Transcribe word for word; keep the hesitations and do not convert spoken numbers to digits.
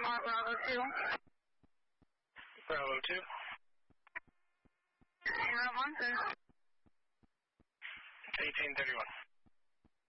Mark, Bravo two. Bravo two. Zero one, sir. eighteen thirty-one.